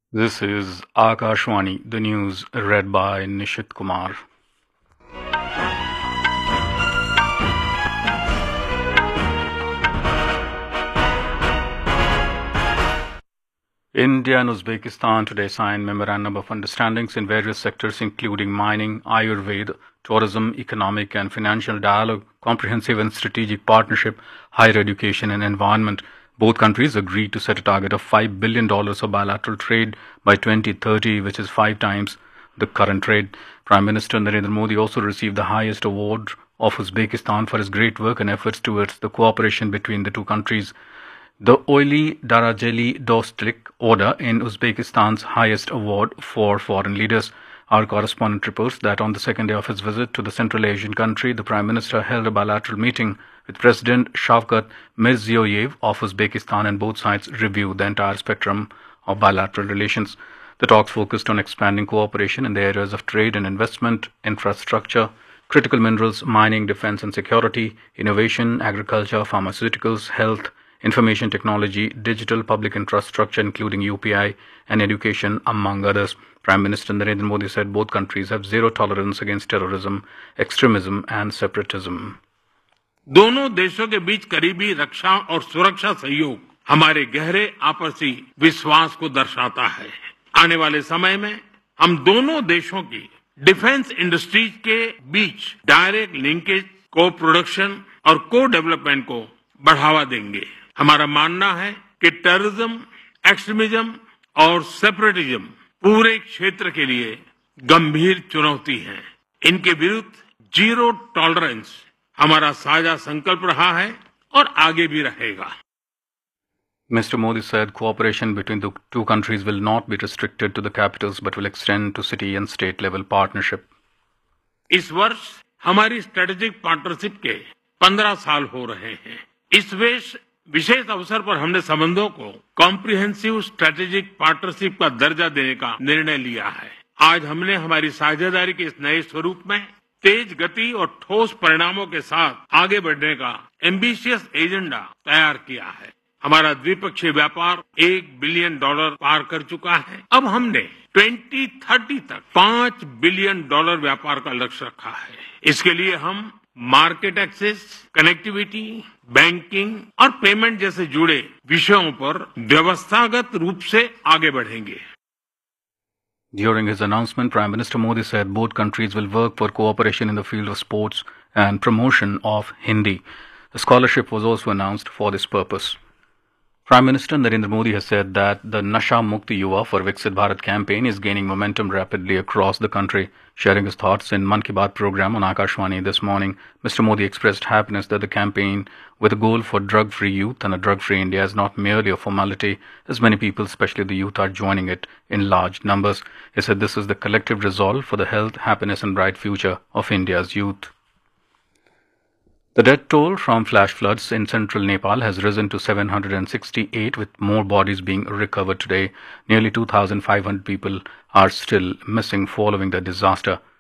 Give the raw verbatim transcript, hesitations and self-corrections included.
This is Akashwani, the news read by Nishit Kumar. India and Uzbekistan today signed memorandum of understandings in various sectors including mining, Ayurveda, tourism, economic and financial dialogue, comprehensive and strategic partnership, higher education and environment. Both countries agreed to set a target of five billion dollars of bilateral trade by twenty thirty, which is five times the current trade. Prime Minister Narendra Modi also received the highest award of Uzbekistan for his great work and efforts towards the cooperation between the two countries. The Oili Darajeli Dostlik Order in Uzbekistan's highest award for foreign leaders. Our correspondent reports that on the second day of his visit to the Central Asian country, the Prime Minister held a bilateral meeting with President Shavkat Mirziyoyev of Uzbekistan, and both sides reviewed the entire spectrum of bilateral relations. The talks focused on expanding cooperation in the areas of trade and investment, infrastructure, critical minerals, mining, defense and security, innovation, agriculture, pharmaceuticals, health, information technology, digital public infrastructure including U P I and education, among others. Prime Minister Narendra Modi said both countries have zero tolerance against terrorism, extremism and separatism. दोनों देशों के बीच करीबी रक्षा और सुरक्षा सहयोग हमारे गहरे आपसी विश्वास को दर्शाता है। आने वाले समय में हम दोनों देशों की डिफेंस इंडस्ट्रीज के बीच डायरेक्ट लिंकेज, को प्रोडक्शन और को डेवलपमेंट को बढ़ावा देंगे। हमारा मानना है कि टेररिज्म, एक्सट्रीमिज्म और सेपरेटिज्म पूरे क्षेत्र के लिए गंभीर चुनौती है। इनके विरुद्ध जीरो टॉलरेंस हमारा साझा संकल्प रहा है और आगे भी रहेगा। Mister Modi said cooperation between the two countries will not be restricted to the capitals but will extend to city and state level partnership. इस वर्ष हमारी स्ट्रेटेजिक पार्टनरशिप के पंद्रह साल हो रहे हैं। इस वेश विशेष अवसर पर हमने संबंधों को कॉम्प्रिहेंसिव स्ट्रेटेजिक पार्टनरशिप का दर्जा देने का निर्णय लिया है। आज हमने हमारी साझेदारी के इस नए स्वरूप में तेज गति और ठोस परिणामों के साथ आगे बढ़ने का एम्बिशियस एजेंडा तैयार किया है। हमारा द्विपक्षीय व्यापार एक बिलियन डॉलर पार कर चुका है। अब हमने ट्वेंटी थर्टी तक पांच बिलियन डॉलर व्यापार का लक्ष्य रखा है। इसके लिए हम मार्केट एक्सेस, कनेक्टिविटी, बैंकिंग और पेमेंट जैसे जुड़े विषयों पर व्यवस्थागत रूप से आगे बढ़ेंगे। During his announcement, Prime Minister Modi said both countries will work for cooperation in the field of sports and promotion of Hindi. A scholarship was also announced for this purpose. Prime Minister Narendra Modi has said that the Nasha Mukti Yuva for Viksit Bharat campaign is gaining momentum rapidly across the country. Sharing his thoughts in Mann Ki Baat program on Akashwani this morning, Mister Modi expressed happiness that the campaign with a goal for drug-free youth and a drug-free India is not merely a formality, as many people, especially the youth, are joining it in large numbers. He said this is the collective resolve for the health, happiness and bright future of India's youth. The death toll from flash floods in central Nepal has risen to seven hundred sixty-eight, with more bodies being recovered today. Nearly two thousand five hundred people are still missing following the disaster.